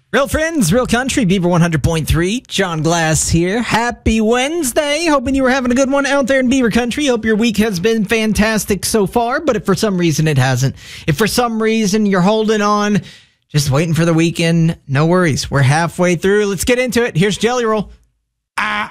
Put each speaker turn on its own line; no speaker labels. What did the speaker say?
Real friends, real country, Beaver 100.3. John Glass here. Happy Wednesday. Hoping you were having a good one out there in Beaver country. Hope your week has been fantastic so far, but if for some reason it hasn't, if for some reason you're holding on, just waiting for the weekend, no worries. We're halfway through. Let's get into it. Here's Jelly Roll.